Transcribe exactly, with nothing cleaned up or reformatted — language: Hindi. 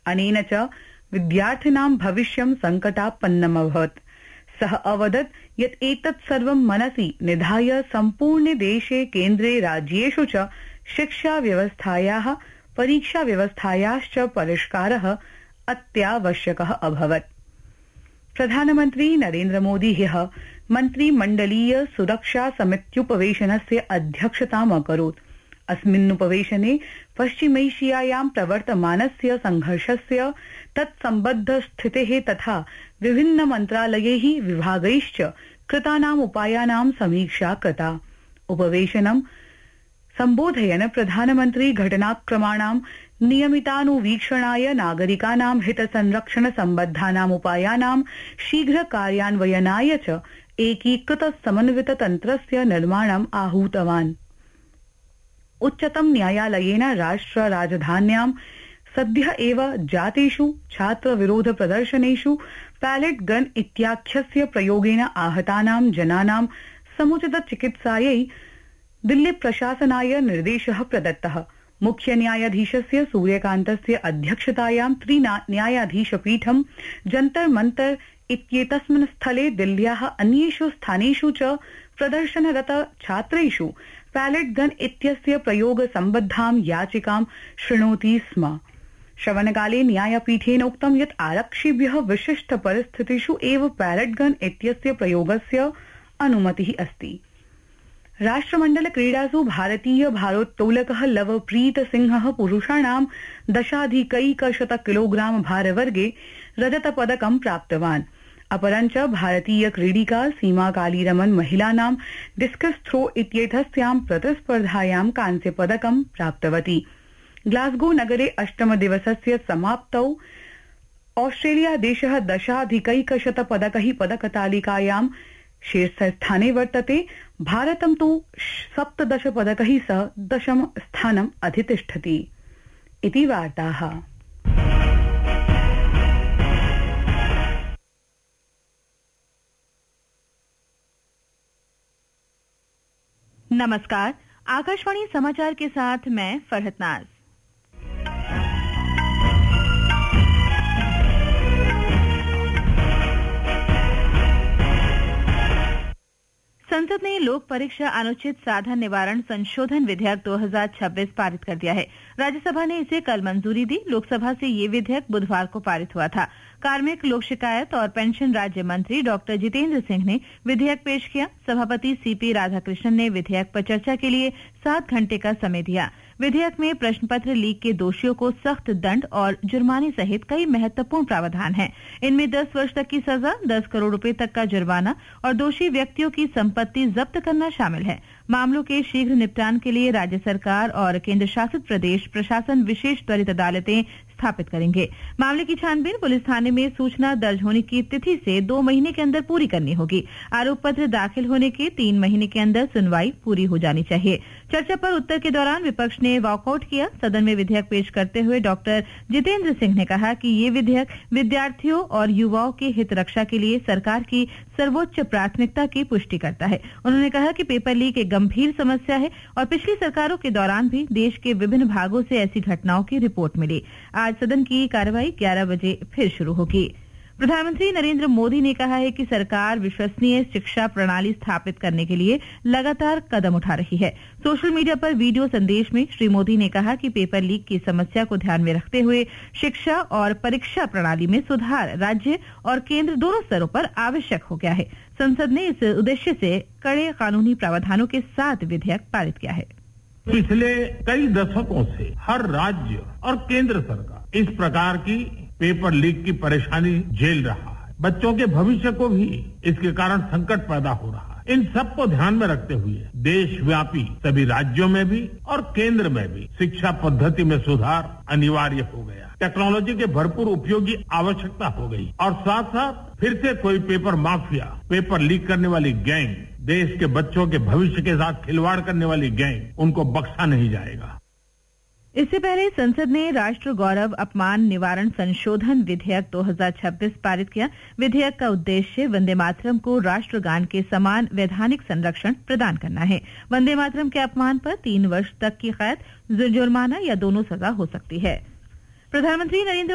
अनेन च विद्यार्थिनां भविष्यं संकटापन्नम् अभवत्। सः अवदत् यत् एतत् सर्वं मनसि निधाय सम्पूर्णे देशे केन्द्रे राज्येषु च शिक्षा व्यवस्थायाः परीक्षा व्यवस्थायाश्च परिष्कारः अत्यावश्यकः अभवत्। प्रधानमन्त्री नरेन्द्र मोदी ह्यः मन्त्रिमण्डलीय सुरक्षा समित्युपवेशनस्य अध्यक्षताम् अकरोत्। अस्मिन्नुपवेशने पश्चिमैशियायां प्रवर्तमानस्य संघर्षस्य तत्सम्बद्ध स्थितेः तथा विभिन्न मन्त्रालयैः विभागैश्च कृतानाम् उपायानां समीक्षा कृता। उपवेशनं सम्बोधयन् प्रधानमन्त्री घटनाक्रमाणां नियमितानुवीक्षणाय नागरिकानां हितसंरक्षण सम्बद्धानाम् उपायानां शीघ्र कार्यान्वयनाय च एकीकृत समन्वित तन्त्रस्य निर्माणम् आहूतवान्। उच्चतम न्यायालयेन राष्ट्र राजधान्यां सद्य एव जातेषु छात्र विरोध प्रदर्शनेषु पैलेट गन इत्याख्यस्य प्रयोगेन आहतानां जनानां समुचित चिकित्सायै दिल्ली प्रशासनाय निर्देशः प्रदत्तः। मुख्य न्यायाधीशस्य सूर्यकान्तस्य अध्यक्षतायां त्रिन्यायाधीशपीठं जन्तर मंतर इत्येतस्मिन् स्थले दिल्ल्याः अन्येषु स्थानेषु च प्रदर्शनरत छात्रेषु पैलेट गन इत्यस्य प्रयोग सम्बद्धां याचिकां शृणोति स्म। श्रवणकाले न्यायपीठेन उक्तं यत् आरक्षिभ्यः विशिष्ट परिस्थितिषु एव पैलेट गन इत्यस्य प्रयोगस्य अनुमतिः अस्ति। राष्ट्रमण्डल क्रीडासु भारतीय भारोत्तोलकः लवप्रीत सिंहः पुरुषाणां दशाधिकैकशत किलोग्राम भारवर्गे रजतपदकं प्राप्तवान्। अपरञ्च भारतीय क्रीडिका सीमा कालीरमन महिलानां डिस्कस थ्रो इत्येतस्यां प्रतिस्पर्धायां कांस्यपदकं प्राप्तवती। ग्लासगो नगरे अष्टम दिवसस्य समाप्तौ ऑस्ट्रेलिया देशः दशाधिकैकशत पदकैः पदकतालिकायां शीर्षस्थाने वर्तते। भारतं तु सप्तदश पदकैः सह दशम स्थानम् अधितिष्ठति। इति वार्ताः। नमस्कार, आकाशवाणी समाचार के साथ मैं फरहत नाज। संसद ने लोक परीक्षा अनुचित साधन निवारण संशोधन विधेयक दो हज़ार छब्बीस पारित कर दिया है। राज्यसभा ने इसे कल मंजूरी दी। लोकसभा से ये विधेयक बुधवार को पारित हुआ था। कार्मिक, लोक शिकायत और पेंशन राज्य मंत्री डॉक्टर जितेंद्र सिंह ने विधेयक पेश किया। सभापति सीपी राधाकृष्णन ने विधेयक पर चर्चा के लिए सात घंटे का समय दिया। विधेयक में प्रश्न पत्र लीक के दोषियों को सख्त दंड और जुर्माने सहित कई महत्वपूर्ण प्रावधान हैं। इनमें दस वर्ष तक की सजा, दस करोड़ रुपए तक का जुर्माना और दोषी व्यक्तियों की संपत्ति जब्त करना शामिल है। मामलों के शीघ्र निपटान के लिए राज्य सरकार और केंद्र शासित प्रदेश प्रशासन विशेष त्वरित अदालतें स्थापित करेंगे। मामले की छानबीन पुलिस थाने में सूचना दर्ज होने की तिथि से दो महीने के अंदर पूरी करनी होगी। आरोप पत्र दाखिल होने के तीन महीने के अंदर सुनवाई पूरी हो जानी चाहिए। चर्चा पर उत्तर के दौरान विपक्ष ने वॉकआउट किया। सदन में विधेयक पेश करते हुए डॉक्टर जितेंद्र सिंह ने कहा कि ये विधेयक विद्यार्थियों और युवाओं के हित रक्षा के लिए सरकार की सर्वोच्च प्राथमिकता की पुष्टि करता है। उन्होंने कहा कि पेपर लीक एक गंभीर समस्या है और पिछली सरकारों के दौरान भी देश के विभिन्न भागों से ऐसी घटनाओं की रिपोर्ट मिली। आज सदन की कार्यवाही ग्यारह बजे फिर शुरू होगी। प्रधानमंत्री नरेंद्र मोदी ने कहा है कि सरकार विश्वसनीय शिक्षा प्रणाली स्थापित करने के लिए लगातार कदम उठा रही है। सोशल मीडिया पर वीडियो संदेश में श्री मोदी ने कहा कि पेपर लीक की समस्या को ध्यान में रखते हुए शिक्षा और परीक्षा प्रणाली में सुधार राज्य और केंद्र दोनों स्तरों पर आवश्यक हो गया है। संसद ने इस उद्देश्य से कड़े कानूनी प्रावधानों के साथ विधेयक पारित किया है। पिछले कई दशकों से हर राज्य और केंद्र सरकार इस प्रकार की पेपर लीक की परेशानी झेल रहा है। बच्चों के भविष्य को भी इसके कारण संकट पैदा हो रहा है। इन सबको ध्यान में रखते हुए देशव्यापी सभी राज्यों में भी और केंद्र में भी शिक्षा पद्धति में सुधार अनिवार्य हो गया। टेक्नोलॉजी के भरपूर उपयोग की आवश्यकता हो गई और साथ साथ फिर से कोई पेपर माफिया, पेपर लीक करने वाली गैंग, देश के बच्चों के भविष्य के साथ खिलवाड़ करने वाली गैंग, उनको बख्शा नहीं जाएगा। इससे पहले संसद ने राष्ट्र गौरव अपमान निवारण संशोधन विधेयक दो हज़ार छब्बीस पारित किया। विधेयक का उद्देश्य वंदे मातरम को राष्ट्रगान के समान वैधानिक संरक्षण प्रदान करना है। वंदे मातरम के अपमान पर तीन वर्ष तक की कैद, जुर्माना या दोनों सजा हो सकती है। प्रधानमंत्री नरेंद्र